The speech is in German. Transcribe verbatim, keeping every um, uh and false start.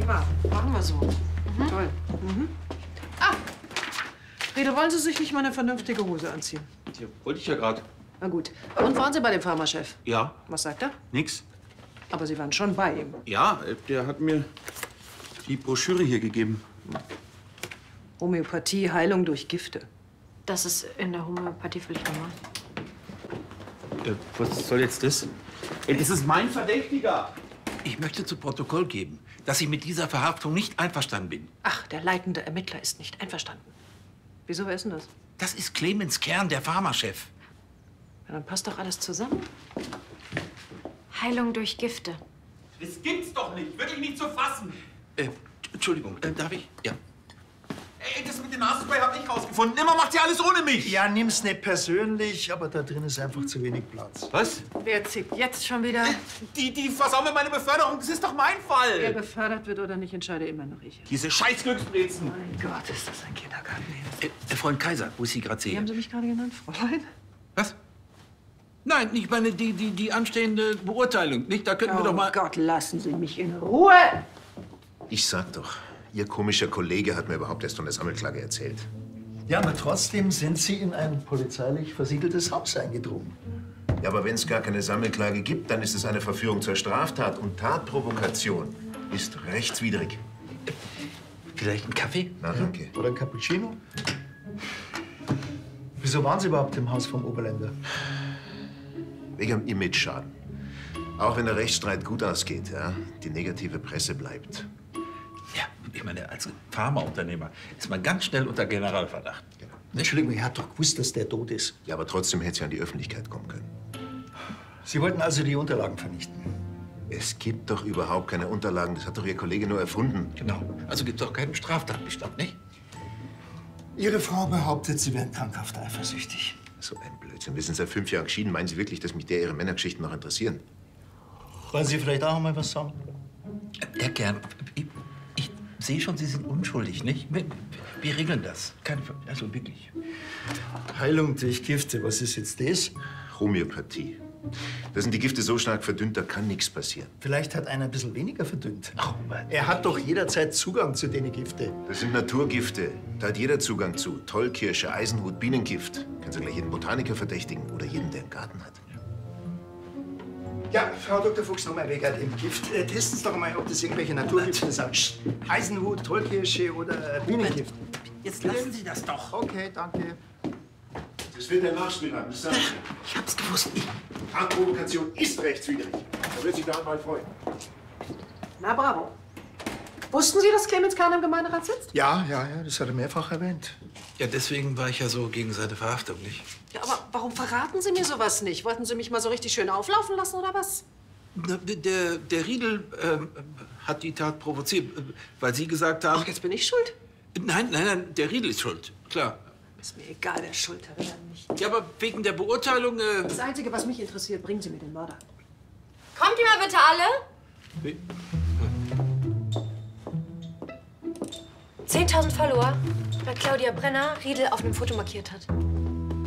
Prima, machen wir so. Mhm. Toll. Mhm. Ah, Riedel, wollen Sie sich nicht mal eine vernünftige Hose anziehen? Ja, wollte ich ja gerade. Na gut. Und waren Sie bei dem Pharmachef? Ja. Was sagt er? Nix. Aber Sie waren schon bei ihm. Ja, der hat mir die Broschüre hier gegeben. Homöopathie, Heilung durch Gifte. Das ist in der Homöopathie völlig normal. Äh, was soll jetzt das? Ey, das ist mein Verdächtiger. Ich möchte zu Protokoll geben, dass ich mit dieser Verhaftung nicht einverstanden bin. Ach, der leitende Ermittler ist nicht einverstanden. Wieso, wer ist denn das? Das ist Clemens Kern, der Pharmachef. Ja, dann passt doch alles zusammen. Heilung durch Gifte. Das gibt's doch nicht. Wirklich nicht zu fassen. Äh, Entschuldigung, äh, darf ich? Ja. Ey, das mit dem Nasenspray hab ich rausgefunden. Immer macht ihr alles ohne mich. Ja, nimm's nicht persönlich, aber da drin ist einfach zu wenig Platz. Was? Wer zickt jetzt schon wieder? Die, die versauen mir meine Beförderung. Das ist doch mein Fall. Wer befördert wird oder nicht, entscheide immer noch ich. Diese scheiß Glücksbrezen. Mein Gott, ist das ein Kindergarten. Äh, äh, Freund Kaiser, wo ich Sie gerade Wie sehe. haben Sie mich gerade genannt, Fräulein? Was? Nein, ich meine die, die, die anstehende Beurteilung. Nicht? Da könnten wir doch Oh mal... Gott, lassen Sie mich in Ruhe! Ich sag doch, Ihr komischer Kollege hat mir überhaupt erst von der Sammelklage erzählt. Ja, aber trotzdem sind Sie in ein polizeilich versiegeltes Haus eingedrungen. Ja, aber wenn es gar keine Sammelklage gibt, dann ist es eine Verführung zur Straftat. Und Tatprovokation ist rechtswidrig. Vielleicht einen Kaffee? Na, danke. Oder ein Cappuccino? Wieso waren Sie überhaupt im Haus vom Oberländer? Wegen dem Image-Schaden. Auch wenn der Rechtsstreit gut ausgeht, ja, die negative Presse bleibt. Ja, ich meine, als Pharmaunternehmer ist man ganz schnell unter Generalverdacht. Genau. Entschuldigung, er hat doch gewusst, dass der tot ist. Ja, aber trotzdem hätte sie an die Öffentlichkeit kommen können. Sie wollten also die Unterlagen vernichten? Es gibt doch überhaupt keine Unterlagen. Das hat doch Ihr Kollege nur erfunden. Genau. Also gibt es auch keinen Straftatbestand, nicht? Ihre Frau behauptet, Sie wären krankhaft eifersüchtig. So ein Blödsinn. Wir sind seit fünf Jahren geschieden. Meinen Sie wirklich, dass mich der Ihre Männergeschichten noch interessieren? Wollen Sie vielleicht auch mal was sagen? Herr Kern, ich, ich sehe schon, Sie sind unschuldig, nicht? Wir, wir regeln das. Keine, also wirklich. Heilung durch Gifte, was ist jetzt das? Homöopathie. Da sind die Gifte so stark verdünnt, da kann nichts passieren. Vielleicht hat einer ein bisschen weniger verdünnt. Ach, Mann. Er hat doch jederzeit Zugang zu den Gifte. Das sind Naturgifte. Da hat jeder Zugang zu. Tollkirsche, Eisenhut, Bienengift. Können Sie gleich jeden Botaniker verdächtigen oder jeden, der einen Garten hat. Ja, Frau Doktor Fuchs, nochmal wegen dem Gift. Äh, testen Sie doch mal, ob das irgendwelche Naturgifte sind. Eisenhut, Tollkirsche oder Bienengift. Jetzt lassen Sie das doch. Okay, danke. Das wird der Nachspiel haben, das sagen Sie. Ich hab's gewusst. Ich Tatprovokation ist rechtswidrig. Da wird sich der Anwalt freuen. Na, bravo. Wussten Sie, dass Clemens Kern im Gemeinderat sitzt? Ja, ja, ja, das hat er mehrfach erwähnt. Ja, deswegen war ich ja so gegen seine Verhaftung, nicht? Ja, aber warum verraten Sie mir sowas nicht? Wollten Sie mich mal so richtig schön auflaufen lassen, oder was? Na, Der, der Riedel ähm, hat die Tat provoziert, äh, weil Sie gesagt haben... Ach, jetzt bin ich schuld? Nein, nein, nein, der Riedel ist schuld, klar. Ist mir egal, wer schuld hat oder nicht. Ja, aber wegen der Beurteilung... Äh, Das Einzige, was mich interessiert, bringen Sie mir den Mörder. Kommt ihr mal bitte alle? wie- zehntausend Follower, weil Claudia Brenner Riedel auf einem Foto markiert hat.